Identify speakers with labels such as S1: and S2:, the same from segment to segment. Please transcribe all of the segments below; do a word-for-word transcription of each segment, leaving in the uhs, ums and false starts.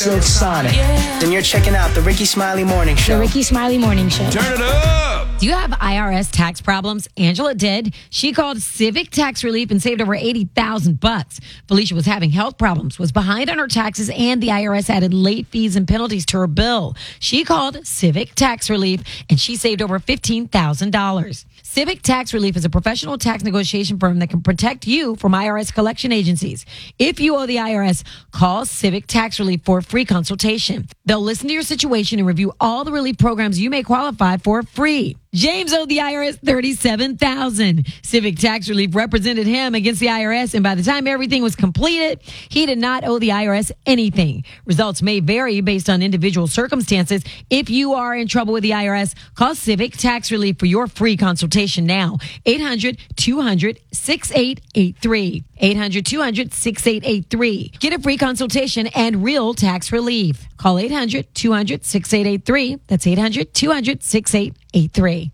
S1: Silk Sonic. Then you're checking out the Ricky Smiley Morning Show.
S2: The Ricky Smiley Morning Show.
S3: Turn it up!
S4: Do you have I R S tax problems? Angela did. She called Civic Tax Relief and saved over eighty thousand bucks. Felicia was having health problems, was behind on her taxes, and the I R S added late fees and penalties to her bill. She called Civic Tax Relief, and she saved over fifteen thousand dollars. Civic Tax Relief is a professional tax negotiation firm that can protect you from I R S collection agencies. If you owe the I R S, call Civic Tax Relief for a free consultation. They'll listen to your situation and review all the relief programs you may qualify for free. James owed the I R S thirty-seven thousand dollars. Civic Tax Relief represented him against the I R S, and by the time everything was completed, he did not owe the I R S anything. Results may vary based on individual circumstances. If you are in trouble with the I R S, call Civic Tax Relief for your free consultation now. eight hundred, two hundred, sixty-eight eighty-three. eight hundred, two hundred, sixty-eight eighty-three. Get a free consultation and real tax relief. Call eight hundred, two hundred, sixty-eight eighty-three. That's eight hundred, two hundred, sixty-eight eighty-three.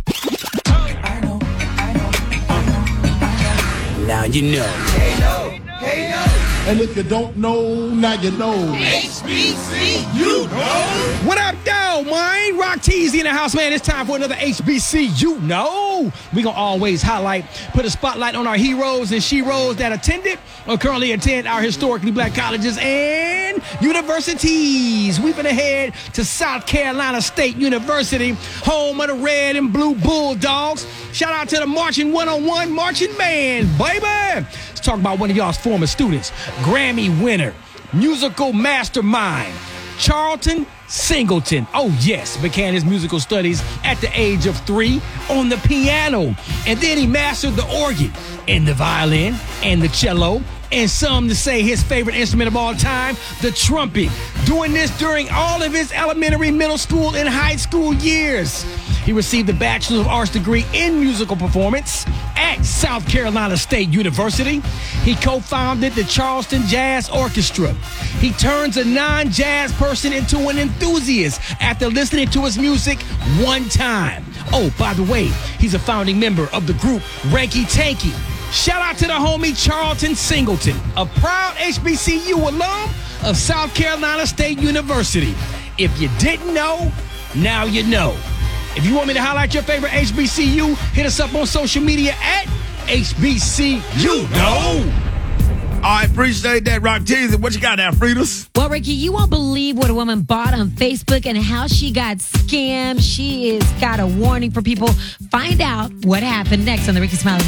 S3: Now you know.
S5: Hey, yo. Hey, yo.
S6: And if you don't know, now you know.
S5: H B C, you know.
S3: What up, though, man? Rock Teasy in the house, man. It's time for another H B C. You know. We gonna always highlight, put a spotlight on our heroes and sheroes that attended or currently attend our historically black colleges and universities. We've ahead to South Carolina State University, home of the red and blue Bulldogs. Shout out to the Marching one oh one Marching Band, baby. Let's talk about one of y'all's former students, Grammy winner, musical mastermind, Charlton Singleton. Oh, yes, began his musical studies at the age of three on the piano. And then he mastered the organ and the violin and the cello. And some to say his favorite instrument of all time, the trumpet. Doing this during all of his elementary, middle school, and high school years. He received a Bachelor of Arts degree in musical performance at South Carolina State University. He co-founded the Charleston Jazz Orchestra. He turns a non-jazz person into an enthusiast after listening to his music one time. Oh, by the way, he's a founding member of the group Ranky Tanky. Shout out to the homie Charlton Singleton, a proud H B C U alum of South Carolina State University. If you didn't know, now you know. If you want me to highlight your favorite H B C U, hit us up on social media at H B C U know.
S5: I appreciate that, Rock Teasy. What you got now, Fritas?
S4: Well, Ricky, you won't believe what a woman bought on Facebook and how she got scammed. She has got a warning for people. Find out what happened next on the Ricky Smiley